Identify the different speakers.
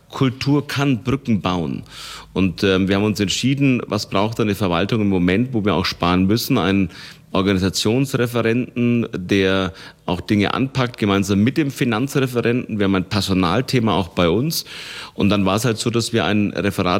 Speaker 1: Kultur kann Brücken bauen. Und wir haben uns entschieden, was braucht eine Verwaltung im Moment, wo wir auch sparen müssen, einen Organisationsreferenten, der auch Dinge anpackt, gemeinsam mit dem Finanzreferenten. Wir haben ein Personalthema auch bei uns. Und dann war es halt so, dass wir ein Referat